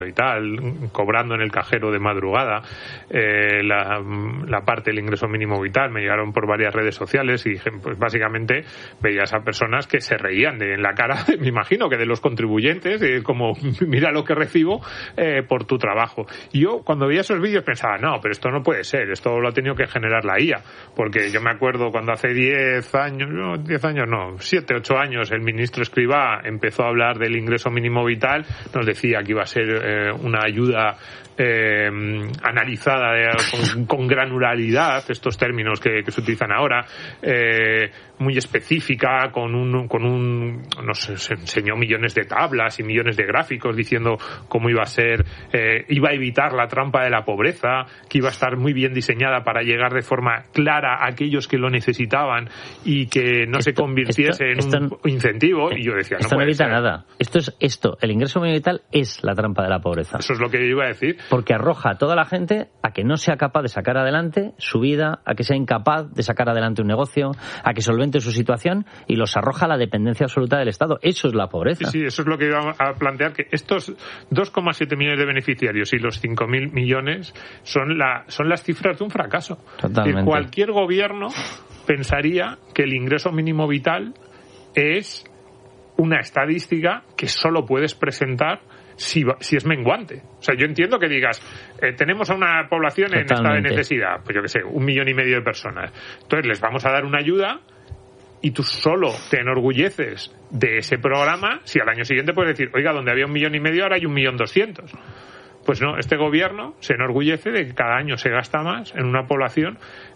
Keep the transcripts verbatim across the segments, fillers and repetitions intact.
y tal, cobrando en el cajero de madrugada, eh, la, la parte del ingreso mínimo vital, me llegaron por varias redes sociales y pues básicamente veías a personas que se reían de, en la cara, me imagino que de los contribuyentes, eh, como mira lo que recibo eh, por tu trabajo. Y yo cuando veía esos vídeos pensaba, no, pero esto no puede ser, esto lo ha tenido que generar la I A, porque yo me acuerdo cuando hace diez años, no, diez años no, siete, ocho años, el ministro Escrivá empezó a hablar del ingreso mínimo vital, nos decía que iba a ser eh, una ayuda eh, analizada de, con, con granularidad, estos términos que, que se utilizan ahora, eh, muy específica, con un, con un, no sé, se enseñó millones de tablas y millones de gráficos diciendo cómo iba a ser, eh, iba a evitar la trampa de la pobreza, que iba a estar muy bien diseñada para llegar de forma clara a aquellos que lo necesitaban y que no esto, se convirtiese esto, en un esto, incentivo. Y yo decía, no esto no evita ser. nada. Esto es esto, el ingreso mínimo vital es la trampa de la pobreza. Eso es lo que yo iba a decir. Porque arroja a toda la gente a que no sea capaz de sacar adelante su vida, a que sea incapaz de sacar adelante un negocio, a que solvente su situación y los arroja a la dependencia absoluta del Estado. Eso es la pobreza. Sí, sí, eso es lo que iba a plantear, que estos dos coma siete millones de beneficiarios y los cinco mil millones son, la, son las cifras de un fracaso. Totalmente. Que cualquier gobierno pensaría que el ingreso mínimo vital es una estadística que solo puedes presentar Si, si es menguante. O sea, yo entiendo que digas, eh, tenemos a una población Totalmente. en estado de necesidad, pues yo que sé, un millón y medio de personas. Entonces les vamos a dar una ayuda y tú solo te enorgulleces de ese programa si al año siguiente puedes decir, oiga, donde había un millón y medio ahora hay un millón doscientos. Pues no, este gobierno se enorgullece de que cada año se gasta más en una población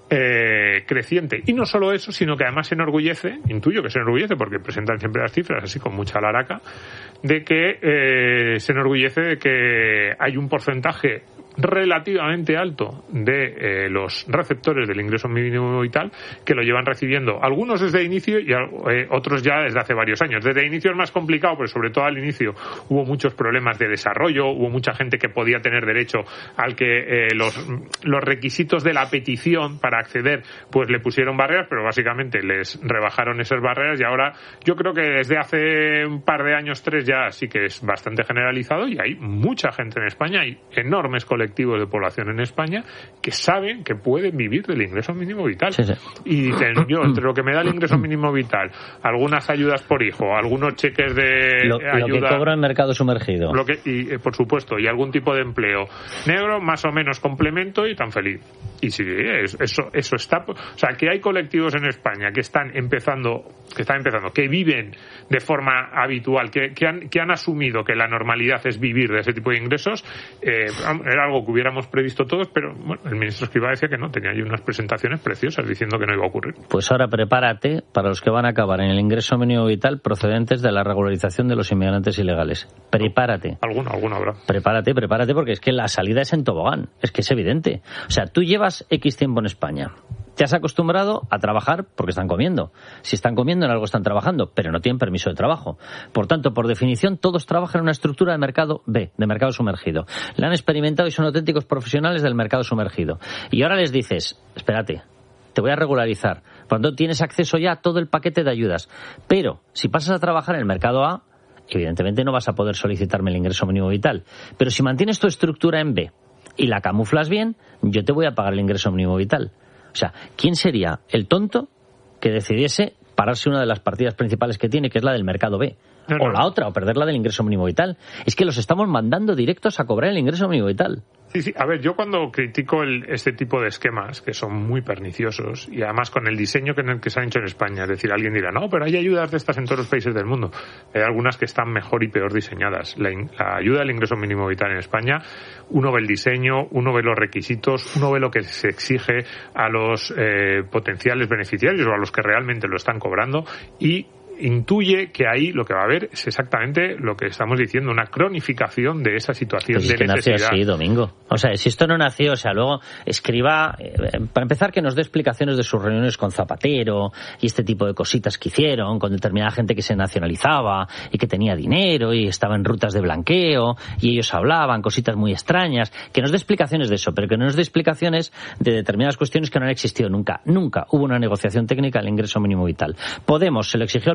eh, creciente. Y no solo eso, sino que además se enorgullece, intuyo que se enorgullece porque presentan siempre las cifras así con mucha laraca, de que eh, se enorgullece de que hay un porcentaje relativamente alto de eh, los receptores del ingreso mínimo vital que lo llevan recibiendo, algunos desde el inicio y eh, otros ya desde hace varios años. Desde el inicio es más complicado, pero sobre todo al inicio hubo muchos problemas de desarrollo, hubo mucha gente que podía tener derecho al que eh, los, los requisitos de la petición para acceder pues le pusieron barreras, pero básicamente les rebajaron esas barreras y ahora yo creo que desde hace un par de años, tres ya sí que es bastante generalizado y hay mucha gente en España, hay enormes colectivos colectivos de población en España que saben que pueden vivir del ingreso mínimo vital. Sí, sí. Y dicen, yo, entre lo que me da el ingreso mínimo vital, algunas ayudas por hijo, algunos cheques de lo, ayuda... Lo que cobra en mercado sumergido. Lo que, y, eh, por supuesto, y algún tipo de empleo negro, más o menos complemento y tan feliz. Y sí, eso, eso está... O sea, que hay colectivos en España que están empezando, que están empezando, que viven de forma habitual, que, que, han, que han asumido que la normalidad es vivir de ese tipo de ingresos, eh, era algo que hubiéramos previsto todos, pero bueno, el ministro Escrivá decía que no, tenía ahí unas presentaciones preciosas diciendo que no iba a ocurrir. Pues ahora prepárate para los que van a acabar en el ingreso mínimo vital procedentes de la regularización de los inmigrantes ilegales. Prepárate. Alguno, alguno habrá. Prepárate, prepárate, porque es que la salida es en tobogán, es que es evidente. O sea, tú llevas X tiempo en España. Te has acostumbrado a trabajar porque están comiendo. Si están comiendo, en algo están trabajando, pero no tienen permiso de trabajo. Por tanto, por definición, todos trabajan en una estructura de mercado B, de mercado sumergido. La han experimentado y son auténticos profesionales del mercado sumergido. Y ahora les dices, espérate, te voy a regularizar. Por tanto, tienes acceso ya a todo el paquete de ayudas. Pero, si pasas a trabajar en el mercado A, evidentemente no vas a poder solicitarme el ingreso mínimo vital. Pero si mantienes tu estructura en B y la camuflas bien, yo te voy a pagar el ingreso mínimo vital. O sea, ¿quién sería el tonto que decidiese pararse una de las partidas principales que tiene, que es la del mercado B? No, no. O la otra, o perder la del ingreso mínimo vital. Es que los estamos mandando directos a cobrar el ingreso mínimo vital. Sí, sí. A ver, yo cuando critico el, este tipo de esquemas, que son muy perniciosos, y además con el diseño que, en el que se han hecho en España, es decir, alguien dirá, no, pero hay ayudas de estas en todos los países del mundo. Hay algunas que están mejor y peor diseñadas. La, la ayuda del ingreso mínimo vital en España, uno ve el diseño, uno ve los requisitos, uno ve lo que se exige a los eh, potenciales beneficiarios o a los que realmente lo están cobrando y intuye que ahí lo que va a haber es exactamente lo que estamos diciendo, una cronificación de esa situación pues de es que necesidad. Nació así, Domingo. O sea, si esto no nació, o sea, luego Escrivá, eh, para empezar, que nos dé explicaciones de sus reuniones con Zapatero y este tipo de cositas que hicieron con determinada gente que se nacionalizaba y que tenía dinero y estaba en rutas de blanqueo y ellos hablaban cositas muy extrañas, que nos dé explicaciones de eso, pero que no nos dé explicaciones de determinadas cuestiones que no han existido nunca. Nunca hubo una negociación técnica del ingreso mínimo vital. Podemos se lo exigió al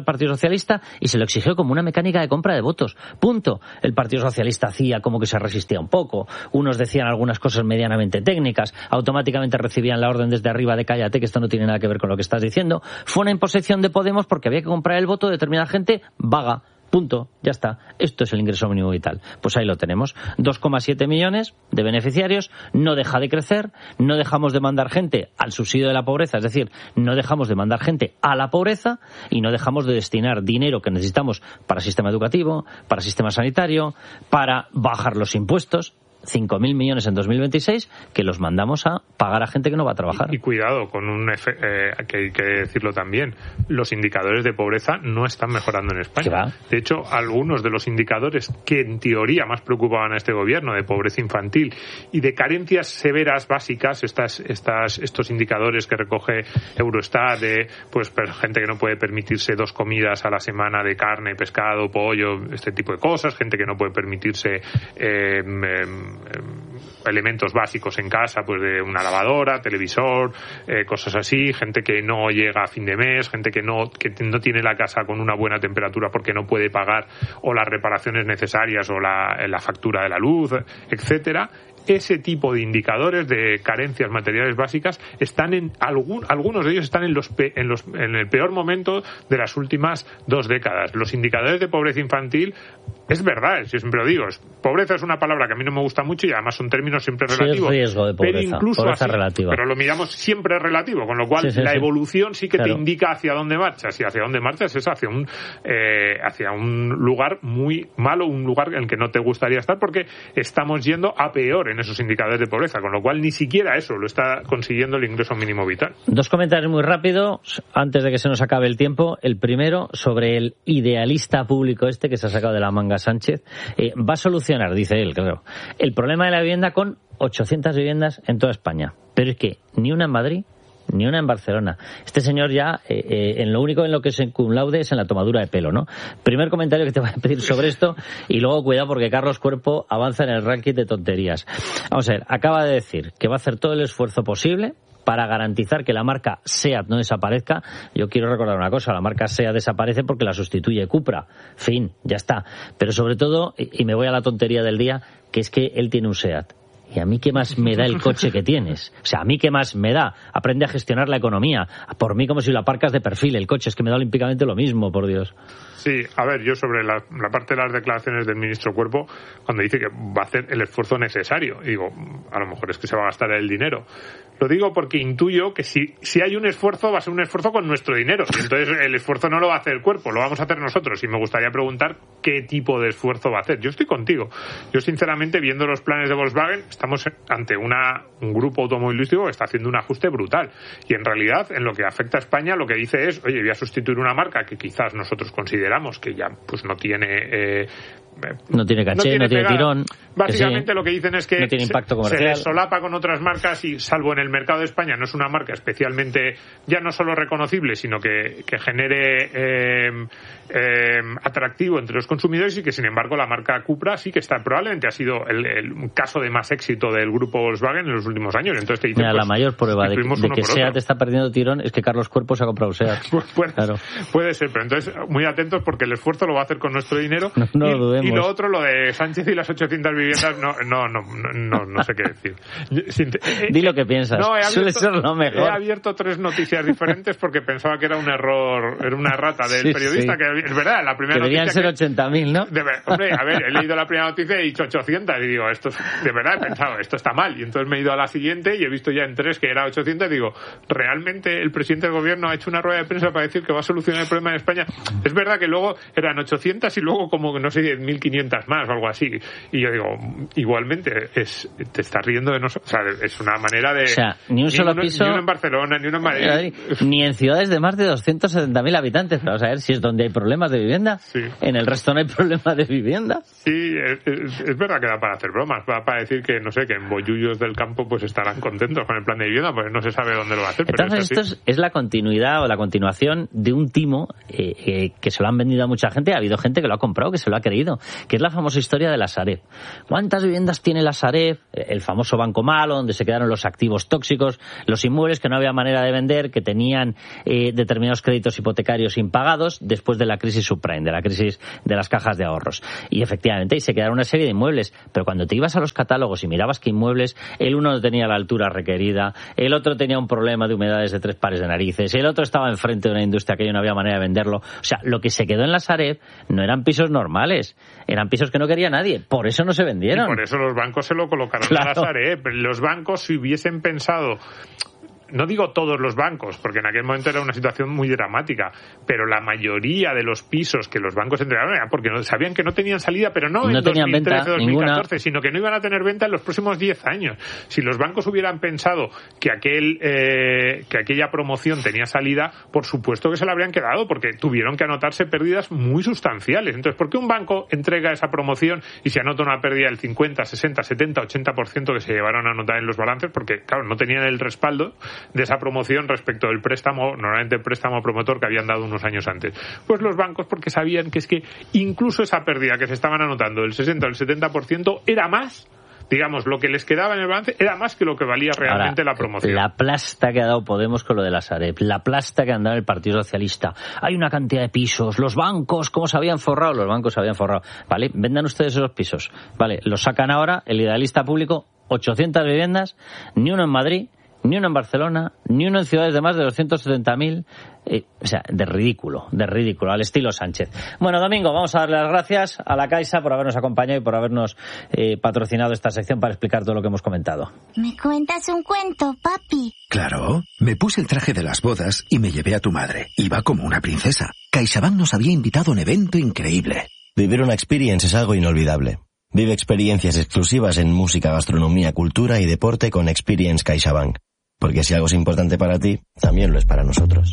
Partido Socialista y se lo exigió como una mecánica de compra de votos. Punto. El Partido Socialista hacía como que se resistía un poco. Unos decían algunas cosas medianamente técnicas, automáticamente recibían la orden desde arriba de cállate, que esto no tiene nada que ver con lo que estás diciendo. Fue una imposición de Podemos porque había que comprar el voto de determinada gente vaga. Punto, ya está. Esto es el ingreso mínimo vital. Pues ahí lo tenemos. dos coma siete millones de beneficiarios, no deja de crecer, no dejamos de mandar gente al subsidio de la pobreza, es decir, no dejamos de mandar gente a la pobreza y no dejamos de destinar dinero que necesitamos para sistema educativo, para sistema sanitario, para bajar los impuestos. cinco mil millones en dos mil veintiséis que los mandamos a pagar a gente que no va a trabajar. Y, y cuidado, con un efe, eh, que hay que decirlo también, los indicadores de pobreza no están mejorando en España. De hecho, algunos de los indicadores que en teoría más preocupaban a este gobierno, de pobreza infantil y de carencias severas básicas, estas, estas, estos indicadores que recoge Eurostat de pues gente que no puede permitirse dos comidas a la semana de carne, pescado, pollo, este tipo de cosas, gente que no puede permitirse eh, eh, elementos básicos en casa, pues de una lavadora, televisor, eh, cosas así, gente que no llega a fin de mes, gente que no que no tiene la casa con una buena temperatura porque no puede pagar o las reparaciones necesarias o la, la factura de la luz, etcétera. Ese tipo de indicadores de carencias materiales básicas están en algún, algunos de ellos están en los, pe, en los en el peor momento de las últimas dos décadas. Los indicadores de pobreza infantil, es verdad, yo siempre lo digo, es, pobreza es una palabra que a mí no me gusta mucho y además son términos siempre relativos. Sí, es riesgo de pobreza, pero incluso pobreza así, relativa. Pero lo miramos siempre relativo, con lo cual sí, sí, la sí. evolución sí que claro. te indica hacia dónde marchas, y hacia dónde marchas es hacia un eh, hacia un lugar muy malo, un lugar en el que no te gustaría estar, porque estamos yendo a peor en esos indicadores de pobreza, con lo cual ni siquiera eso lo está consiguiendo el ingreso mínimo vital. Dos comentarios muy rápidos antes de que se nos acabe el tiempo. El primero sobre el idealista público este que se ha sacado de la manga Sánchez. Eh, va a solucionar, dice él, claro, el problema de la vivienda con ochocientas viviendas en toda España. Pero es que ni una en Madrid ni una en Barcelona. Este señor ya, eh, eh, en lo único en lo que se cum laude es en la tomadura de pelo, ¿no? Primer comentario que te voy a pedir sobre esto, y luego cuidado porque Carlos Cuerpo avanza en el ranking de tonterías. Vamos a ver, acaba de decir que va a hacer todo el esfuerzo posible para garantizar que la marca SEAT no desaparezca. Yo quiero recordar una cosa, la marca SEAT desaparece porque la sustituye Cupra. Fin, ya está. Pero sobre todo, y me voy a la tontería del día, que es que él tiene un SEAT. ¿Y a mí qué más me da el coche que tienes? O sea, ¿a mí qué más me da? Aprende a gestionar la economía. Por mí como si lo aparcas de perfil el coche. Es que me da olímpicamente lo mismo, por Dios. Sí, a ver, yo sobre la, la parte de las declaraciones del ministro Cuerpo, cuando dice que va a hacer el esfuerzo necesario, digo, a lo mejor es que se va a gastar el dinero. Lo digo porque intuyo que si, si hay un esfuerzo, va a ser un esfuerzo con nuestro dinero. Y entonces el esfuerzo no lo va a hacer el Cuerpo, lo vamos a hacer nosotros. Y me gustaría preguntar qué tipo de esfuerzo va a hacer. Yo estoy contigo. Yo, sinceramente, viendo los planes de Volkswagen, estamos ante una, un grupo automovilístico que está haciendo un ajuste brutal. Y en realidad, en lo que afecta a España, lo que dice es, oye, voy a sustituir una marca que quizás nosotros consideramos que ya pues no tiene... Eh, no tiene caché, no tiene, no tiene tirón. Básicamente que sí, lo que dicen es que no tiene impacto comercial. Se les solapa con otras marcas y, salvo en el mercado de España, no es una marca especialmente, ya no solo reconocible, sino que, que genere eh, eh, atractivo entre los consumidores, y que, sin embargo, la marca Cupra sí que está, probablemente ha sido el, el caso de más éxito del grupo Volkswagen en los últimos años. Entonces te dicen, Mira, pues, la mayor prueba de, de que SEAT está perdiendo tirón es que Carlos Cuerpo se ha comprado SEAT. Pues puede, claro. puede ser, pero entonces muy atentos porque el esfuerzo lo va a hacer con nuestro dinero. No, no y, lo dudemos. Y lo otro, lo de Sánchez y las ochocientas viviendas, no no no no, no, no sé qué decir. Di lo que piensas. No, he abierto, suele ser lo mejor. He abierto tres noticias diferentes porque pensaba que era un error, era una rata del sí, periodista, sí. que es verdad, la primera que noticia... Deberían ser ochenta mil, ¿no? De, hombre, a ver, he leído la primera noticia y he dicho ochocientas y digo, esto de verdad he pensado, esto está mal. Y entonces me he ido a la siguiente y he visto ya en tres que era ochocientas y digo, ¿realmente el presidente del gobierno ha hecho una rueda de prensa para decir que va a solucionar el problema en España? Es verdad que luego eran ochocientas y luego como, no sé, diez mil quinientas más o algo así. Y yo digo, igualmente, es te estás riendo de nosotros. O sea, es una manera de... O sea, ni un solo uno, piso... Ni uno en Barcelona, ni uno en Madrid. Ni en ciudades de más de doscientos setenta mil habitantes. Vamos a ver si es donde hay problemas de vivienda. Sí. En el resto no hay problema de vivienda. Sí, es, es, es verdad que da para hacer bromas. Va para decir que, no sé, que en bollullos del campo pues estarán contentos con el plan de vivienda, pues no se sabe dónde lo va a hacer. Entonces, pero esto es, es la continuidad o la continuación de un timo eh, eh, que se lo han vendido a mucha gente. Ha habido gente que lo ha comprado, que se lo ha creído, que es la famosa historia de la Sareb. ¿Cuántas viviendas tiene la Sareb? El famoso banco malo, donde se quedaron los activos tóxicos, los inmuebles que no había manera de vender, que tenían eh, determinados créditos hipotecarios impagados después de la crisis subprime, de la crisis de las cajas de ahorros. Y efectivamente, ahí se quedaron una serie de inmuebles. Pero cuando te ibas a los catálogos y mirabas que inmuebles, el uno no tenía la altura requerida, el otro tenía un problema de humedades de tres pares de narices, el otro estaba enfrente de una industria que no había manera de venderlo. O sea, lo que se quedó en la Sareb no eran pisos normales, eran pisos que no quería nadie. Por eso no se vendieron. Y por eso los bancos se lo colocaron claro. a la Sareb. Los bancos, si hubiesen pensado... No digo todos los bancos, porque en aquel momento era una situación muy dramática, pero la mayoría de los pisos que los bancos entregaron era porque no, sabían que no tenían salida, pero no, no en dos mil trece, dos mil catorce, ninguna. Sino que no iban a tener venta en los próximos diez años. Si los bancos hubieran pensado que aquel eh, que aquella promoción tenía salida, por supuesto que se la habrían quedado, porque tuvieron que anotarse pérdidas muy sustanciales. Entonces, ¿por qué un banco entrega esa promoción y se anota una pérdida del cincuenta, sesenta, setenta, ochenta por ciento que se llevaron a anotar en los balances? Porque, claro, no tenían el respaldo de esa promoción respecto del préstamo, normalmente el préstamo promotor que habían dado unos años antes. Pues los bancos, porque sabían que es que incluso esa pérdida que se estaban anotando, el sesenta o el setenta por ciento, era más, digamos, lo que les quedaba en el balance era más que lo que valía realmente Ahora, la promoción. La plasta que ha dado Podemos con lo de la Sareb, la plasta que han dado el Partido Socialista. Hay una cantidad de pisos, los bancos, ¿cómo se habían forrado? Los bancos se habían forrado. Vale, vendan ustedes esos pisos. Vale, los sacan ahora, el idealista público, ochocientas viviendas, ni uno en Madrid, ni uno en Barcelona, ni uno en ciudades de más de doscientos setenta mil. Eh, o sea, de ridículo, de ridículo, al estilo Sánchez. Bueno, Domingo, vamos a darle las gracias a la Caixa por habernos acompañado y por habernos eh, patrocinado esta sección para explicar todo lo que hemos comentado. ¿Me cuentas un cuento, papi? Claro, me puse el traje de las bodas y me llevé a tu madre. Iba como una princesa. CaixaBank nos había invitado a un evento increíble. Vivir una experience es algo inolvidable. Vive experiencias exclusivas en música, gastronomía, cultura y deporte con Experience CaixaBank. Porque si algo es importante para ti, también lo es para nosotros.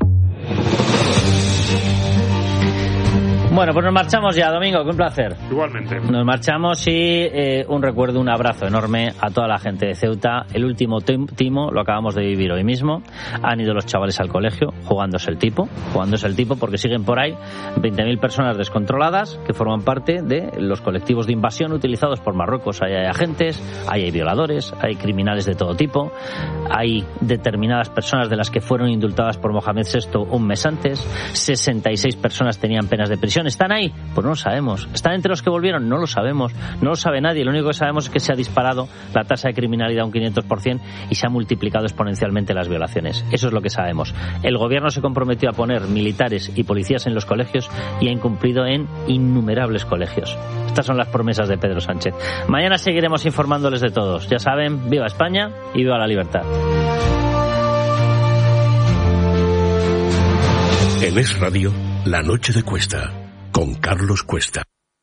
Bueno, pues nos marchamos ya, Domingo, que un placer. Igualmente. Nos marchamos y eh, un recuerdo, un abrazo enorme a toda la gente de Ceuta. El último timo lo acabamos de vivir hoy mismo. Han ido los chavales al colegio jugándose el tipo, jugándose el tipo porque siguen por ahí veinte mil personas descontroladas que forman parte de los colectivos de invasión utilizados por Marruecos. Ahí hay agentes, ahí hay violadores, hay criminales de todo tipo, hay determinadas personas de las que fueron indultadas por Mohamed sexto un mes antes, sesenta y seis personas tenían penas de prisión. ¿Están ahí? Pues no lo sabemos. ¿Están entre los que volvieron? No lo sabemos. No lo sabe nadie. Lo único que sabemos es que se ha disparado la tasa de criminalidad un quinientos por ciento y se ha multiplicado exponencialmente las violaciones. Eso es lo que sabemos. El gobierno se comprometió a poner militares y policías en los colegios y ha incumplido en innumerables colegios. Estas son las promesas de Pedro Sánchez. Mañana seguiremos informándoles de todos. Ya saben, viva España y viva la libertad. En Es Radio, La Noche de Cuesta, con Carlos Cuesta.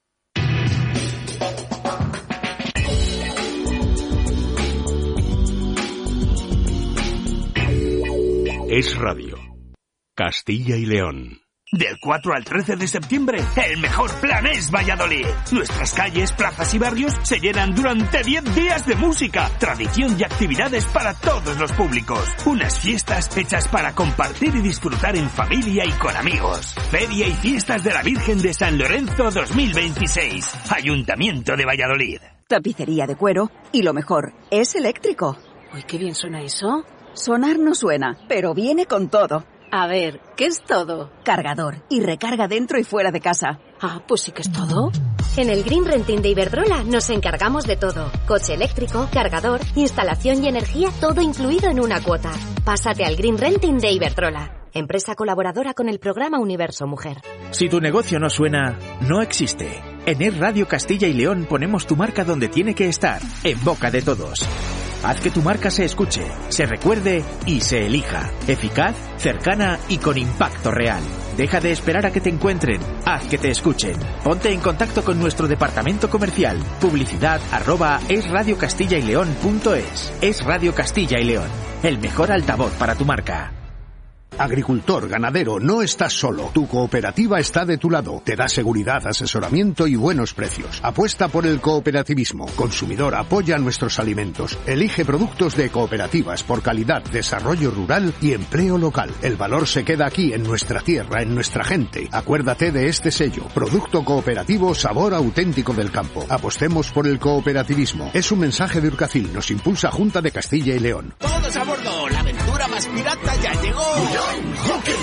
Es Radio, Castilla y León. Del cuatro al trece de septiembre, el mejor plan es Valladolid. Nuestras calles, plazas y barrios se llenan durante diez días de música, tradición y actividades para todos los públicos. Unas fiestas hechas para compartir y disfrutar en familia y con amigos. Feria y fiestas de la Virgen de San Lorenzo dos mil veintiséis. Ayuntamiento de Valladolid. Tapicería de cuero y lo mejor, es eléctrico. Uy, qué bien suena eso. Sonar no suena, pero viene con todo. A ver, ¿qué es todo? Cargador y recarga dentro y fuera de casa. Ah, pues sí que es todo. En el Green Renting de Iberdrola nos encargamos de todo. Coche eléctrico, cargador, instalación y energía, todo incluido en una cuota. Pásate al Green Renting de Iberdrola, empresa colaboradora con el programa Universo Mujer. Si tu negocio no suena, no existe. En Es Radio Castilla y León ponemos tu marca donde tiene que estar, en boca de todos. Haz que tu marca se escuche, se recuerde y se elija. Eficaz, cercana y con impacto real. Deja de esperar a que te encuentren. Haz que te escuchen. Ponte en contacto con nuestro departamento comercial. Publicidad arroba esradiocastilla y león punto es. Es Radio Castilla y León. El mejor altavoz para tu marca. Agricultor, ganadero, no estás solo. Tu cooperativa está de tu lado. Te da seguridad, asesoramiento y buenos precios. Apuesta por el cooperativismo. Consumidor, apoya nuestros alimentos. Elige productos de cooperativas por calidad, desarrollo rural y empleo local. El valor se queda aquí, en nuestra tierra, en nuestra gente. Acuérdate de este sello. Producto cooperativo, sabor auténtico del campo. Apostemos por el cooperativismo. Es un mensaje de Urcafil. Nos impulsa Junta de Castilla y León. ¡Todos a bordo! ¡La aventura más pirata ya llegó! ¡Hockey!